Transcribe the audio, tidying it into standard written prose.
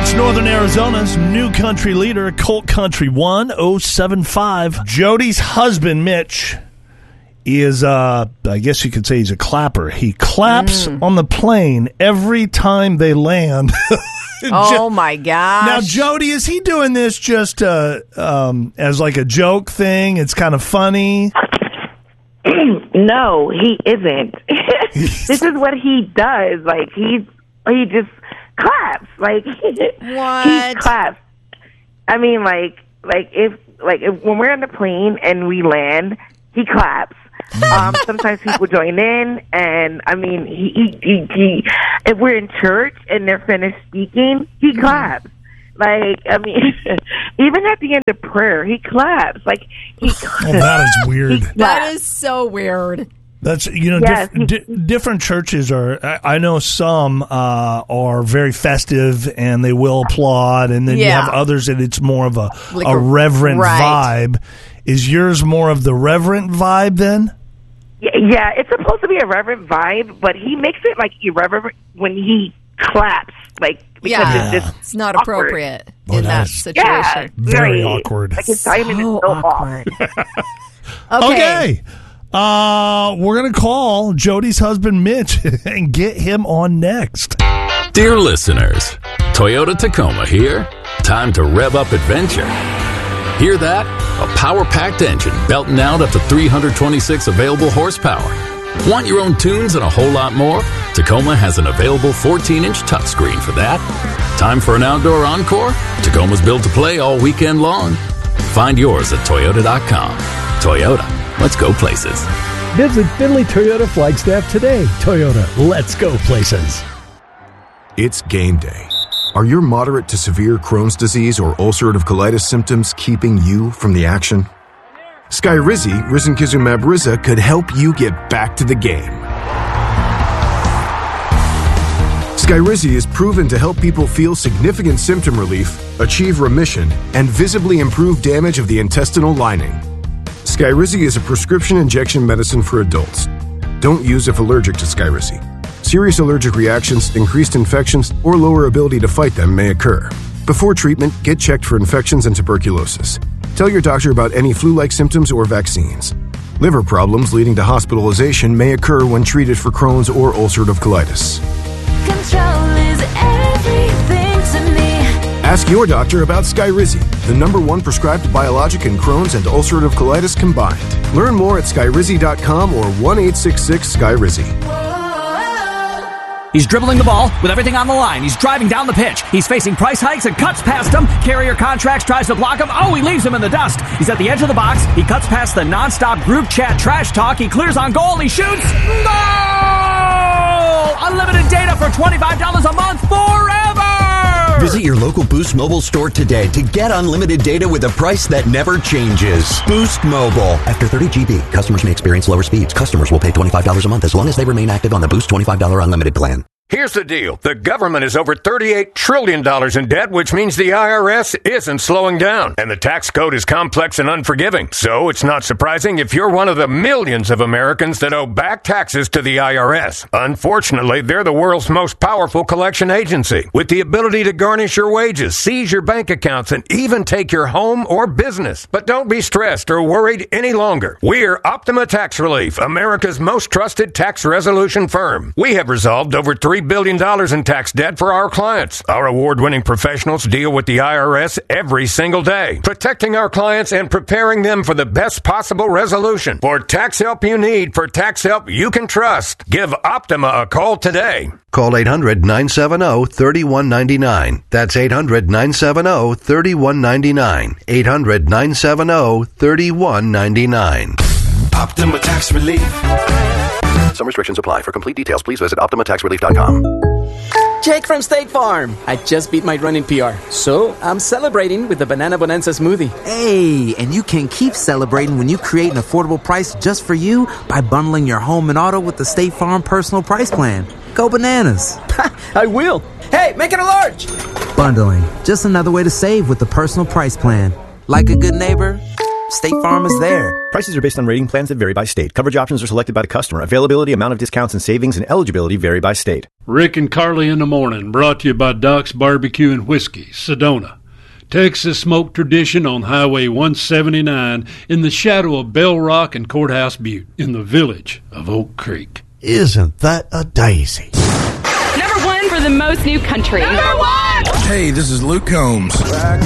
It's Northern Arizona's new country leader, Colt Country 1075. Jody's husband, Mitch, is, I guess you could say he's a clapper. He claps on the plane every time they land. Oh, my gosh. Now, Jody, is he doing this just as like a joke thing? It's kind of funny. No, he isn't. This is what he does. Like, he just claps. Like, what? He claps. I mean, if when we're on the plane and we land, he claps. Sometimes people join in, and I mean, he if we're in church and they're finished speaking, he claps. Like, I mean, even at the end of prayer, he claps. Like, he claps. Oh, that is weird. That is so weird. That's, different churches are, I know some are very festive and they will applaud, and then you have others that it's more of a reverent vibe. Is yours more of the reverent vibe then? Yeah, it's supposed to be a reverent vibe, but he makes it like irreverent when he claps. Like, because it's not appropriate in that situation. Yeah, very awkward. Like, his timing is so awkward. Okay. We're going to call Jody's husband, Mitch, and get him on next. Dear listeners, Toyota Tacoma here. Time to rev up adventure. Hear that? A power-packed engine belting out up to 326 available horsepower. Want your own tunes and a whole lot more? Tacoma has an available 14-inch touchscreen for that. Time for an outdoor encore? Tacoma's built to play all weekend long. Find yours at Toyota.com. Toyota, let's go places. Visit Findlay Toyota Flagstaff today. Toyota, let's go places. It's game day. Are your moderate to severe Crohn's disease or ulcerative colitis symptoms keeping you from the action? Skyrizi, risankizumab Riza, could help you get back to the game. Skyrizi is proven to help people feel significant symptom relief, achieve remission, and visibly improve damage of the intestinal lining. Skyrizi is a prescription injection medicine for adults. Don't use if allergic to Skyrizi. Serious allergic reactions, increased infections, or lower ability to fight them may occur. Before treatment, get checked for infections and tuberculosis. Tell your doctor about any flu-like symptoms or vaccines. Liver problems leading to hospitalization may occur when treated for Crohn's or ulcerative colitis. Control is everything to me. Ask your doctor about Skyrizi, the #1 prescribed biologic in Crohn's and ulcerative colitis combined. Learn more at skyrizi.com or 1-866-SKYRIZI. He's dribbling the ball with everything on the line. He's driving down the pitch. He's facing price hikes and cuts past him. Carrier Contracts tries to block him. Oh, he leaves him in the dust. He's at the edge of the box. He cuts past the nonstop group chat trash talk. He clears on goal. He shoots. Goal! Unlimited data for $25 a month forever! Visit your local Boost Mobile store today to get unlimited data with a price that never changes. Boost Mobile. After 30 GB, customers may experience lower speeds. Customers will pay $25 a month as long as they remain active on the Boost $25 unlimited plan. Here's the deal. The government is over $38 trillion in debt, which means the IRS isn't slowing down. And the tax code is complex and unforgiving. So it's not surprising if you're one of the millions of Americans that owe back taxes to the IRS. Unfortunately, they're the world's most powerful collection agency, with the ability to garnish your wages, seize your bank accounts, and even take your home or business. But don't be stressed or worried any longer. We're Optima Tax Relief, America's most trusted tax resolution firm. We have resolved over $3 billion in tax debt for our clients. Our award-winning professionals deal with the IRS every single day, protecting our clients and preparing them for the best possible resolution. For tax help you need, for tax help you can trust, give Optima a call today. Call 800-970-3199. That's 800-970-3199. 800-970-3199. Optima Tax Relief. Some restrictions apply. For complete details, please visit OptimaTaxRelief.com. Jake from State Farm. I just beat my running PR, so I'm celebrating with the Banana Bonanza smoothie. Hey, and you can keep celebrating when you create an affordable price just for you by bundling your home and auto with the State Farm Personal Price Plan. Go bananas. I will. Hey, make it a large. Bundling. Just another way to save with the Personal Price Plan. Like a good neighbor, State Farm is there. Prices are based on rating plans that vary by state. Coverage options are selected by the customer. Availability, amount of discounts and savings, and eligibility vary by state. Rick and Carly in the Morning, brought to you by Doc's Barbecue and Whiskey, Sedona. Texas smoke tradition on Highway 179 in the shadow of Bell Rock and Courthouse Butte in the village of Oak Creek. Isn't that a daisy? Number one for the most new country. Number one! Hey, this is Luke Combs.